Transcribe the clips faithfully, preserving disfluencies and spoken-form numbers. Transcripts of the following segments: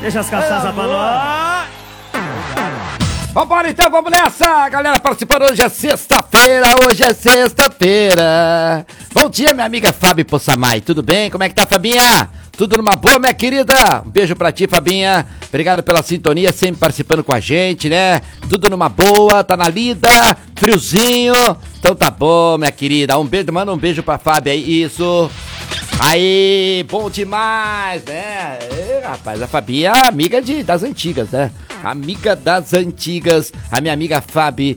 Deixa as cachaças pra nós. Vambora então, vamos nessa! Galera participando, hoje é sexta-feira, hoje é sexta-feira. Bom dia, minha amiga Fábio Possamay, tudo bem? Como é que tá, Fabinha? Tudo numa boa, minha querida? Um beijo pra ti, Fabinha. Obrigado pela sintonia, sempre participando com a gente, né? Tudo numa boa, tá na lida, friozinho. Então tá bom, minha querida. Um beijo, manda um beijo pra Fábio aí, isso. Aí, bom demais, né? E, rapaz, a Fabinha é amiga de, das antigas, né? Amiga das antigas, a minha amiga Fábio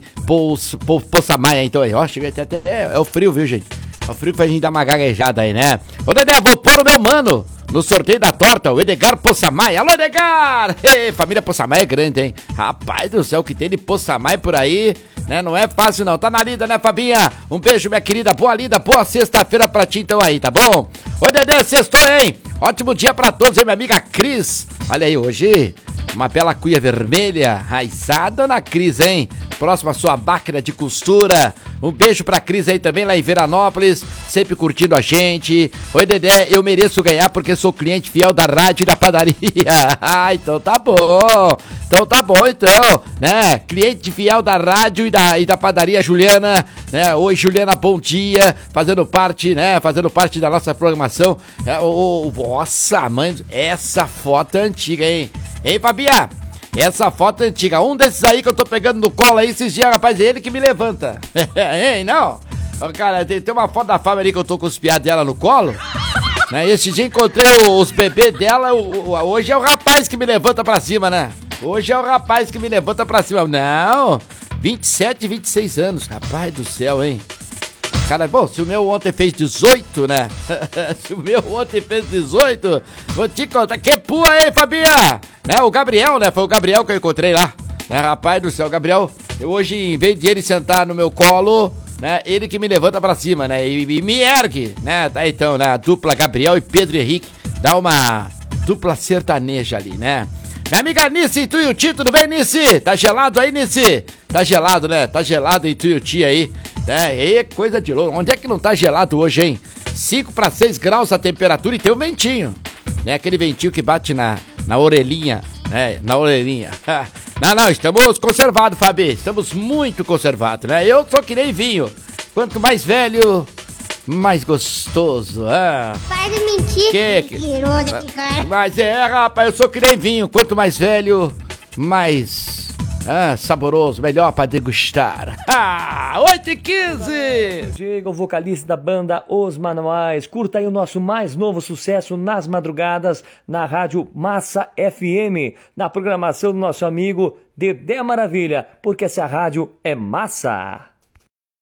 Possamay, então aí, ó, chega até, até, é, é o frio, viu, gente? É o frio pra gente dar uma gaguejada aí, né? Ô, Dedé, vou pôr o meu mano no sorteio da torta, o Edgar Possamay. Alô, Edgar! Ei, família Possamay é grande, hein? Rapaz do céu, o que tem de Possamay por aí, né? Não é fácil não, tá na lida, né, Fabinha? Um beijo, minha querida, boa lida, boa sexta-feira pra ti então aí, tá bom? Oi, Dedé, sextou, hein? Ótimo dia pra todos, hein, minha amiga Cris. Olha aí, hoje, uma bela cuia vermelha, raizada na Cris, hein? Próxima a sua máquina de costura. Um beijo pra Cris aí também, lá em Veranópolis, sempre curtindo a gente. Oi, Dedé, eu mereço ganhar porque sou cliente fiel da rádio e da padaria. Ah, então tá bom. Então tá bom, então, né? Cliente fiel da rádio e da, e da padaria Juliana, né? Oi, Juliana, bom dia. Fazendo parte, né? Fazendo parte da nossa programação. É, oh, nossa, mãe, essa foto é antiga, hein? Hein, Fabia? Essa foto é antiga. Um desses aí que eu tô pegando no colo aí esses dias, rapaz, é ele que me levanta. Hein, não? Cara, tem, tem uma foto da Fábio ali que eu tô com os piados dela no colo. Né? Esse dia encontrei os bebês dela, o, o, hoje é o rapaz que me levanta pra cima, né? Hoje é o rapaz que me levanta pra cima. Não, vinte e sete, vinte e seis anos, rapaz do céu, hein? Cara, bom, se o meu ontem fez dezoito, né? Se o meu ontem fez dezoito, vou te contar. Que pua, hein, Fabinha? Né? O Gabriel, né? Foi o Gabriel que eu encontrei lá. Né, rapaz do céu, o Gabriel, eu hoje, em vez de ele sentar no meu colo, né? Ele que me levanta pra cima, né? E, e me ergue, né? Tá então, né? A dupla Gabriel e Pedro Henrique. Dá uma dupla sertaneja ali, né? Minha amiga Nice, Tuiuti, tudo bem, Nice? Tá gelado aí, Nice? Tá gelado, né? Tá gelado em Tuiuti aí. É, é coisa de louco. Onde é que não tá gelado hoje, hein? cinco para seis graus a temperatura e tem um ventinho. Né? Aquele ventinho que bate na, na orelhinha, né? Na orelhinha. Não, não, estamos conservados, Fabi. Estamos muito conservados, né? Eu sou que nem vinho. Quanto mais velho, mais gostoso. Ah. Para de mentir, que, que... mentiroso de cara. Mas é, rapaz, eu sou que nem vinho. Quanto mais velho, mais... Ah, saboroso, melhor pra degustar. Ah, oito e quinze! Chega o vocalista da banda Os Manuais. Curta aí o nosso mais novo sucesso nas madrugadas na rádio Massa F M, na programação do nosso amigo Dedé Maravilha, porque essa rádio é massa.